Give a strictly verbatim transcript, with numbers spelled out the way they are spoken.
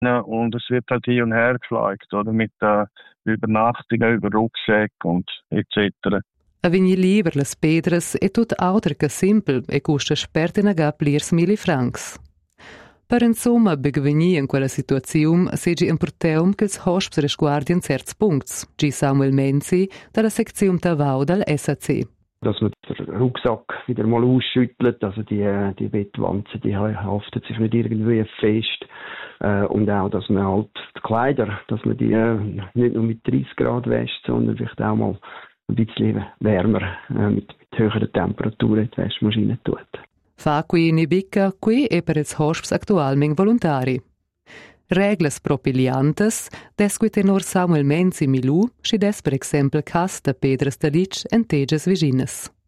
und es wird halt hier und her geflogen, oder mit äh, Übernachtungen, über Rucksäcke und et cetera. A venir lieber las pedras è tut auter che simpel e custa spertina ga pliers mili francs. Per insomma begvenir in quella situazione segi importeum che ils hosps resguardien certs punkts, G. Samuel Menzi, dalla Sektion Tavau dal S A C. Dass man den Rucksack wieder mal ausschüttelt, also die, die Bettwanzen, die haftet sich nicht irgendwie fest. Äh, und auch, dass man halt die Kleider, dass man die äh, nicht nur mit dreißig Grad wäscht, sondern vielleicht auch mal ein bisschen wärmer äh, mit, mit höheren Temperaturen in die Waschmaschine tut. Fa qui ni bicca, qui e per ils hosps actualment voluntari. Regles propiliantes, desque tenor Samuel Menzi Milù, si des per exempel cas de pedras de lic en teges viginas.